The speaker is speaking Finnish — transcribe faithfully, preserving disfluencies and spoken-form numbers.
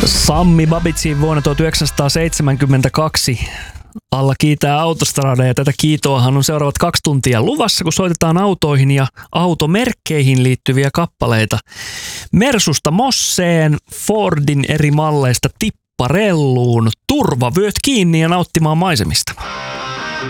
Sammy Babicin vuonna tuhatyhdeksänsataaseitsemänkymmentäkaksi alla kiitää Autostrada, ja tätä kiitoahan on seuraavat kaksi tuntia luvassa, kun soitetaan autoihin ja automerkkeihin liittyviä kappaleita. Mersusta Mosseen, Fordin eri malleista Tipparelluun, turvavyöt kiinni ja nauttimaan maisemista.